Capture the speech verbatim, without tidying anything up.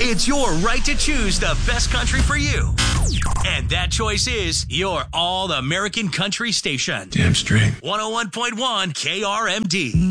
It's your right to choose the best country for you. And that choice is your All American Country station. Damn straight. one oh one point one K R M D.